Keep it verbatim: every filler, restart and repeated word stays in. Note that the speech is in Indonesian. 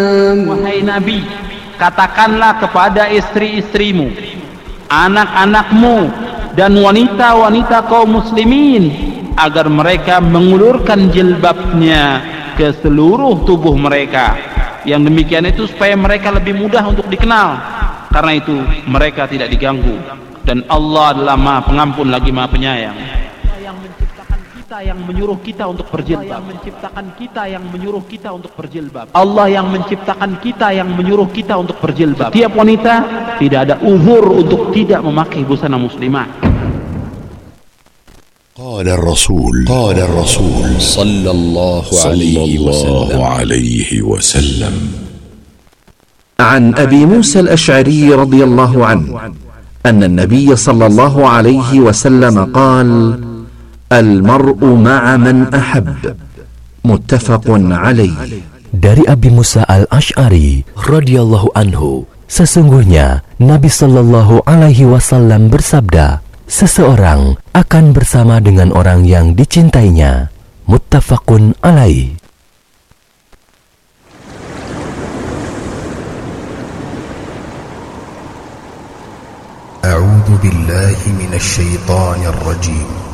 Wahai Nabi, katakanlah kepada istri-istrimu, anak-anakmu, dan wanita-wanita kaum muslimin agar mereka mengulurkan jilbabnya ke seluruh tubuh mereka. Yang demikian itu supaya mereka lebih mudah untuk dikenal, karena itu mereka tidak diganggu, dan Allah adalah Maha Pengampun lagi Maha Penyayang. Yang menciptakan kita, yang menyuruh kita untuk berjilbab. Yang menciptakan kita, yang menyuruh kita untuk berjilbab. Allah yang menciptakan kita, yang menyuruh kita untuk berjilbab. Setiap wanita tidak ada uzur untuk tidak memakai busana muslimah. قال الرسول قال الرسول صلى الله عليه وسلم عن أبي موسى الأشعري رضي الله عنه أن النبي صلى الله عليه وسلم قال: المرء مع من أحب. متفق عليه. Dari Abi Musa al-Ash'ari radhiyallahu anhu, sesungguhnya Nabi sallallahu alaihi wasallam bersabda, seseorang akan bersama dengan orang yang dicintainya. Muttafaqun alaih. أعوذ بالله من الشيطان الرجيم